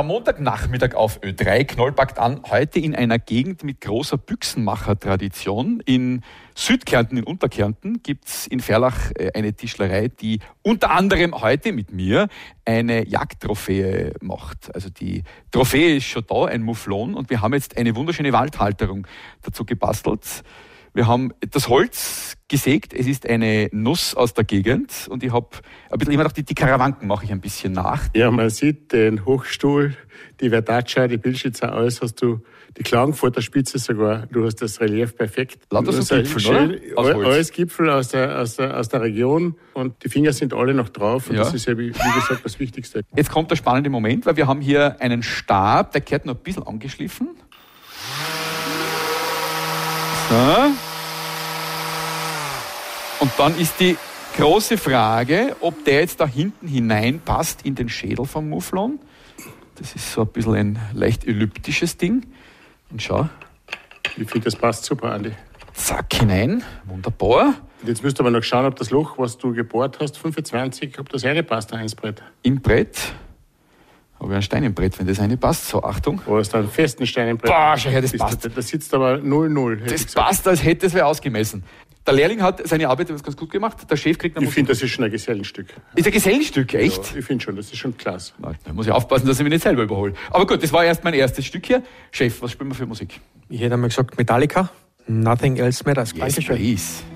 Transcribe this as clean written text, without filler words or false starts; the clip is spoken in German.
Am Montagnachmittag auf Ö3, Knoll packt an, heute in einer Gegend mit großer Büchsenmacher-Tradition. In Südkärnten, in Unterkärnten, gibt es in Ferlach eine Tischlerei, die unter anderem heute mit mir eine Jagdtrophäe macht. Also die Trophäe ist schon da, ein Mouflon, und wir haben jetzt eine wunderschöne Waldhalterung dazu gebastelt. Wir haben das Holz gesägt, es ist eine Nuss aus der Gegend, und ich habe ein bisschen immer noch die Karawanken mache ich ein bisschen nach. Ja, man sieht den Hochstuhl, die Verdatscha, die Bildschützer, alles hast du, die Klagenfurter Spitze sogar, du hast das Relief perfekt. Lauter so Gipfel, schön, oder? Alles Gipfel aus der Region, und die Finger sind alle noch drauf, und das ist ja, wie gesagt, das Wichtigste. Jetzt kommt der spannende Moment, weil wir haben hier einen Stab, der gehört noch ein bisschen angeschliffen. So. Und dann ist die große Frage, ob der jetzt da hinten hineinpasst in den Schädel vom Mouflon. Das ist so ein bisschen ein leicht elliptisches Ding. Und schau. Ich finde, das passt super, Andi. Zack, hinein. Wunderbar. Und jetzt müsst du aber noch schauen, ob das Loch, was du gebohrt hast, 25, ob das reinpasst, ins Brett. Im Brett habe ich einen Stein im Brett, wenn das reinpasst. So, Achtung. Du hast einen festen Stein im Brett. Boah, schau her, das passt. Das sitzt aber 0-0. Das passt, als hätte es wer ausgemessen. Der Lehrling hat seine Arbeit ganz gut gemacht. Der Chef kriegt noch. Ich finde, das ist schon ein Gesellenstück. Ist ein Gesellenstück, echt? Ja, ich finde schon, das ist schon klasse. Da muss ich aufpassen, dass ich mich nicht selber überhole. Aber gut, das war erst mein erstes Stück hier. Chef, was spielen wir für Musik? Ich hätte einmal gesagt Metallica. Nothing else matters. Yes, please.